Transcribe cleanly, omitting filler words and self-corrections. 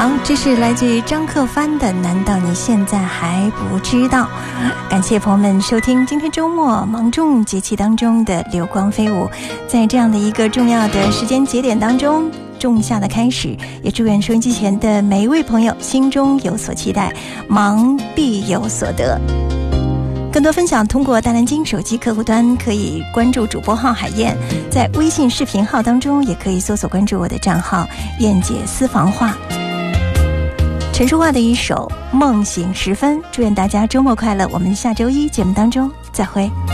好，这是来自于张克帆的难道你现在还不知道。感谢朋友们收听今天周末芒种节气当中的流光飞舞，在这样的一个重要的时间节点当中，仲夏的开始，也祝愿收音机前的每一位朋友心中有所期待，忙必有所得。更多分享通过大南京手机客户端可以关注主播号海燕，在微信视频号当中也可以搜索关注我的账号燕姐私房话。陈淑桦的一首梦醒时分，祝愿大家周末快乐，我们下周一节目当中再会。